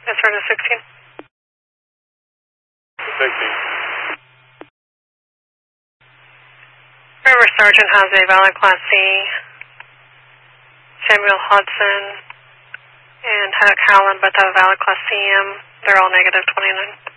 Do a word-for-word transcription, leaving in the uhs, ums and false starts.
Transfer to sixteen. sixteen. River Sergeant has a valid Class C. Samuel Hudson and Huck Howland both have a valid Class C M. They're all negative twenty-nine.